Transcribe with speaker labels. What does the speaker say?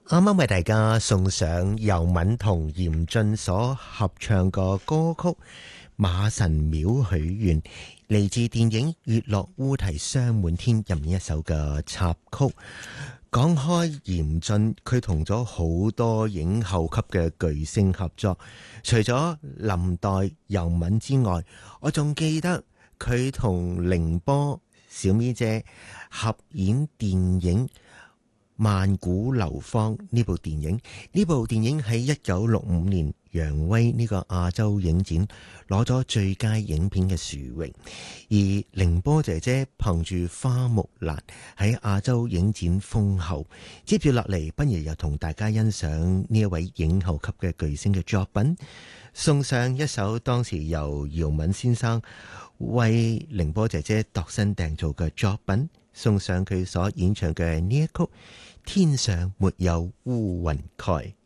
Speaker 1: 啱啱為大家送上尤敏同嚴俊所合唱個歌曲《馬神廟許願》，嚟自電影《月落烏啼霜滿天》入面一首嘅插曲。講開嚴俊，佢同咗好多影后級嘅巨星合作，除咗林黛、尤敏之外，我仲記得佢同凌波、小咪姐合演電影萬古流芳呢部電影。呢部電影喺1965年揚威呢個亞洲影展攞咗最佳影片嘅殊榮，而凌波姐姐憑住花木蘭喺亞洲影展封后。接住落嚟，不如又同大家欣賞呢一位影后級嘅巨星嘅作品，送上一首當時由姚敏先生為凌波姐姐度身訂造嘅作品，送上佢所演唱嘅呢一曲《天上沒有烏雲蓋》。